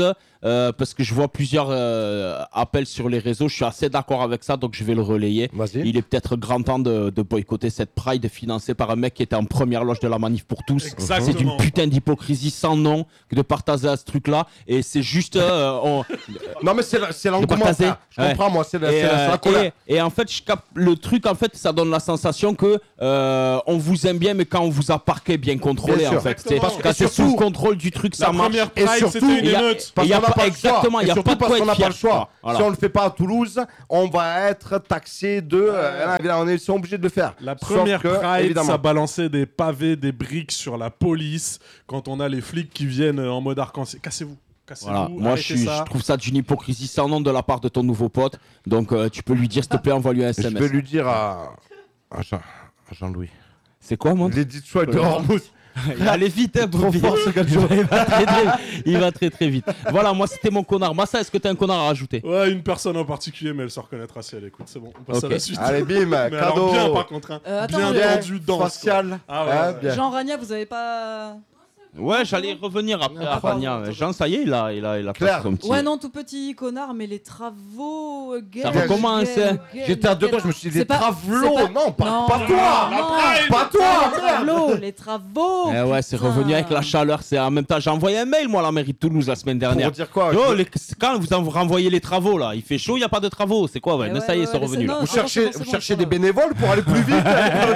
euh, parce que je vois plusieurs euh, appels sur les réseaux. Je suis assez d'accord avec ça, donc je vais le relayer. Il est peut-être grand temps de, de boycotter cette Pride financée par un mec qui était en première loge de la manif pour tous. Exactement. C'est une putain d'hypocrisie sans nom que de partager à ce truc-là. Et c'est juste. Euh, on... Non, mais c'est la- c'est de l'engouement, partager. frère. Je comprends, moi, c'est la- Et, c'est la- c'est la euh, colère. et- et en fait, je capte le truc, en fait, ça donne la sensation que euh, on vous aime bien, mais quand on vous a parqué bien contrôlé, Bien sûr. en fait. Exactement. C'est- Parce que Quand c'est surtout- sous le contrôle du truc, La ça marche. première Pride, c'était une il y a- émeute. il Parce y a qu'on n'a pas- pas le choix. exactement, il Et y a surtout pas de parce quoi qu'on être n'a pas fier. le choix. Voilà. Si on le fait pas à Toulouse, on va être taxé de. euh, là, évidemment, on est ils sont obligés de le faire. La Sauf première que, Pride, évidemment. ça balançait des pavés, des briques sur la police quand on a les flics qui viennent en mode arc-en-ciel. Cassez-vous. Cassez-vous, Voilà. Moi, je, arrêtez suis- ça. je trouve ça d'une hypocrisie sans nom de la part de ton nouveau pote. Donc, euh, tu peux lui dire, s'il te plaît, envoie-lui un S M S. Je vais lui dire à, à, Jean, à Jean-Louis. C'est quoi, mon Lady Choice de Hormuz. Allez vite, hein, Trop Bobby. fort, ce gars de il, va, il va très, très, il va très très vite. Voilà, moi c'était mon connard. Massa, est-ce que t'as un connard à rajouter? Ouais, une personne en particulier, mais elle se reconnaîtra si elle écoute. C'est bon, on passe à Ok. la suite. Allez, bim, Mais alors, cadeau. bien, par contre, hein. Euh, attends, bien euh, tendu, danse. facial. quoi. Ah ouais, Hein, ouais. bien. Jean Ragna, vous avez pas. Ouais, j'allais revenir après à Ah, pardon. Rania. Jean, ça y est, il a, il a, il a Claire. passé son petit. Ouais, non, tout petit connard, mais les travaux. euh, Ça gain, recommence, gain, hein. gain, J'étais à deux gain. doigts, je me suis dit, C'est les pas- travelots, c'est non, pas- non, pas toi, non, pas toi, les merde. travaux, les travaux. Eh ouais, c'est putain. revenu avec la chaleur. C'est en même temps, j'ai envoyé un mail moi à la mairie de Toulouse la semaine dernière. Pour dire quoi Yo, je- les- quand vous en renvoyez les travaux là, il fait chaud, il y a pas de travaux. C'est quoi ouais, Eh mais ouais, ça y est, ouais, c'est ouais, revenu. c'est- là. non, Vous c'est cherchez, bon, c'est bon, vous c'est cherchez bon, des ça va. bénévoles pour aller plus vite.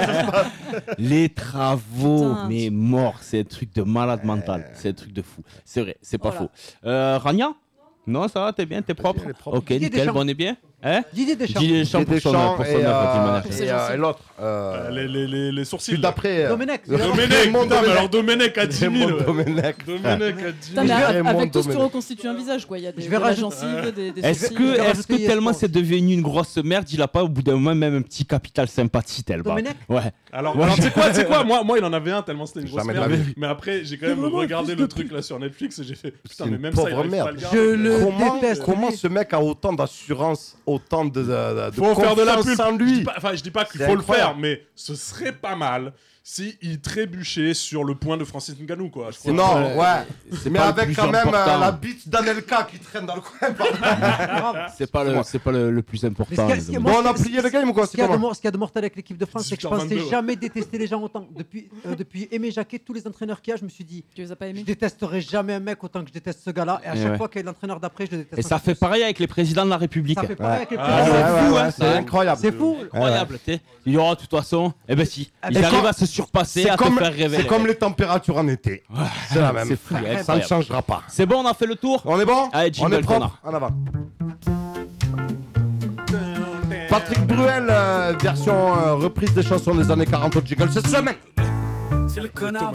Les travaux, Putain. mais mort, c'est un truc de malade mental, c'est un truc de fou. C'est vrai, c'est pas Voilà. faux. Euh, Rania? Non, ça va, t'es bien, t'es propre. Ok, Didier nickel, Deschamps. bon, on est bien. Hein? Didier Deschamps. Didier Deschamps pour son Deschamps pour son et, œuvre, d'une euh, manière. et, euh, et l'autre. euh, Les, les, les, les sourcils. Celui d'après. euh, Domenech. Domenech, Raymond putain, mais Domenech. alors Domenech à dix mille. Raymond ouais. Domenech. Domenech à dix Putain, mille. mais Raymond avec tout ce qui Domenech. reconstitue un visage, quoi. Il y a des, Je vais de la rajouter- gencive, des, des Est-ce sourcils. que, Je vais est-ce rajouter que Yes, tellement pense. c'est devenu une grosse merde, il a pas au bout d'un moment même un petit capital sympathie tellement. Domenech Ouais. Alors, Ouais. alors, tu sais quoi, tu sais quoi moi, moi, il en avait un tellement c'était une grosse Jamais de la merde. vie. Mais après, j'ai quand C'est même vraiment un regardé fils le de truc là sur Netflix et j'ai fait putain, C'est mais une même ça, il pauvre arrive pas à merde. le garder. Je le Comment, déteste. comment lui. ce mec a autant d'assurance, autant de, de, de Faut faire de la confiance pub. en Je dis lui pas- Enfin, je dis pas qu'il C'est faut le incroyable. faire, mais ce serait pas mal si il trébuchait sur le point de Francis Ngannou, quoi. Je crois. Non, Euh, ouais. c'est Mais pas le avec plus quand même euh, important. la bite d'Anelka qui traîne dans le coin. C'est pas le, c'est pas le, le plus Mais ce important. qu'il y a- ce qu'il y a- les moi, Bon, on a ce- plié le game ou quoi Ce C'est qu'il y a de comment mor- ce qu'il y a de mortel avec l'équipe de France, c'est que je dix-huit heures pensais vingt-deux, ouais. jamais détester les gens autant. Depuis, euh, depuis Aimé Jacquet, tous les entraîneurs qu'il y a, je me suis dit, Tu les as pas je aimés? détesterai jamais un mec autant que je déteste ce gars-là. Et à Et chaque ouais. fois qu'il y a l'entraîneur d'après, je le déteste. Et ça encore fait plus. pareil avec les présidents de la République. Ça fait pareil avec les Ah, présidents. c'est ouais, fou, ouais, hein, c'est ça. incroyable. C'est fou. Incroyable, tu sais. Il y aura de toute façon, eh ben si, ils Et arrivent comme- à se surpasser, C'est à comme, te faire rêver. c'est les comme mecs. les températures en été. C'est la même. C'est fou, Ça ne incroyable. changera pas. C'est bon, on a fait le tour. On est bon Allez, On jingle, est propre connard. En avant. Patrick Bruel, euh, version euh, reprise des chansons des années quarante au Jiggle cette semaine. C'est le connard.